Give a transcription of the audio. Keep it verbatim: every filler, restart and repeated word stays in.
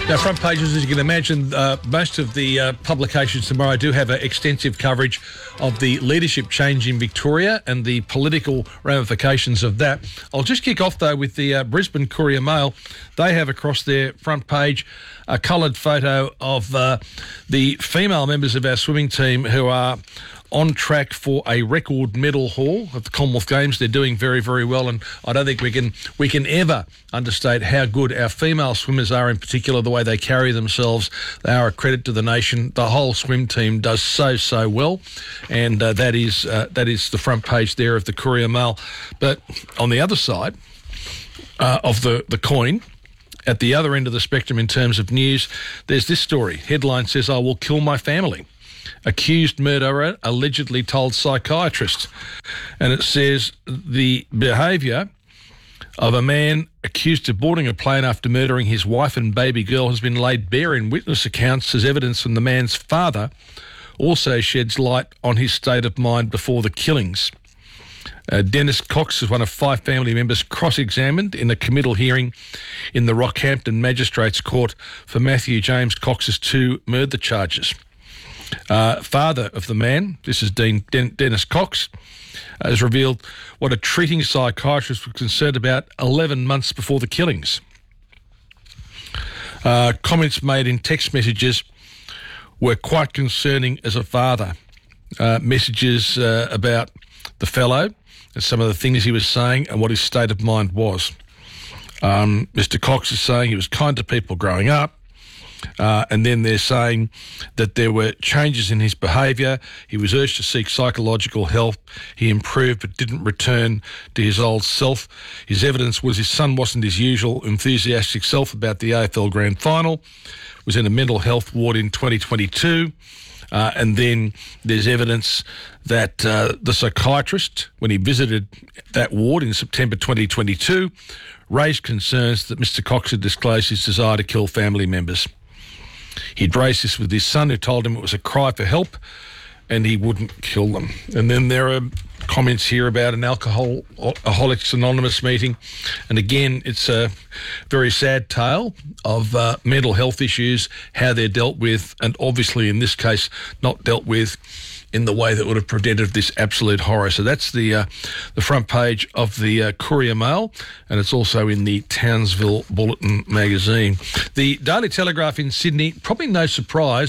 Now, front pages, as you can imagine, uh, most of the uh, publications tomorrow do have uh, extensive coverage of the leadership change in Victoria and the political ramifications of that. I'll just kick off, though, with the uh, Brisbane Courier Mail. They have across their front page a coloured photo of uh, the female members of our swimming team who are on track for a record medal haul at the Commonwealth Games. They're doing very, very well, and I don't think we can we can ever understate how good our female swimmers are, in particular, the way they carry themselves. They are a credit to the nation. The whole swim team does so, so well, and uh, that is uh, that is the front page there of the Courier Mail. But on the other side uh, of the, the coin, at the other end of the spectrum in terms of news, there's this story. Headline says, "I will kill my family. Accused murderer allegedly told psychiatrist." And it says the behaviour of a man accused of boarding a plane after murdering his wife and baby girl has been laid bare in witness accounts, as evidence from the man's father also sheds light on his state of mind before the killings. Uh, Dennis Cox is one of five family members cross-examined in a committal hearing in the Rockhampton Magistrates Court for Matthew James Cox's two murder charges. Uh, father of the man, this is Dean Den- Dennis Cox, uh, has revealed what a treating psychiatrist was concerned about eleven months before the killings. Uh, comments made in text messages were quite concerning as a father. Uh, messages uh, about the fellow and some of the things he was saying and what his state of mind was. Um, Mister Cox is saying he was kind to people growing up. Uh, and then they're saying that there were changes in his behaviour. He was urged to seek psychological help. He improved but didn't return to his old self. His evidence was his son wasn't his usual enthusiastic self about the A F L Grand Final, was in a mental health ward in twenty twenty-two. Uh, and then there's evidence that uh, the psychiatrist, when he visited that ward in September twenty twenty-two, raised concerns that Mister Cox had disclosed his desire to kill family members. He'd raised this with his son, who told him it was a cry for help and he wouldn't kill them. And then there are comments here about an Alcohol Alcoholics Anonymous meeting. And again, it's a very sad tale of uh, mental health issues, how they're dealt with, and obviously in this case not dealt with in the way that would have prevented this absolute horror. So that's the uh, the front page of the uh, Courier Mail, and it's also in the Townsville Bulletin magazine. The Daily Telegraph in Sydney, probably no surprise,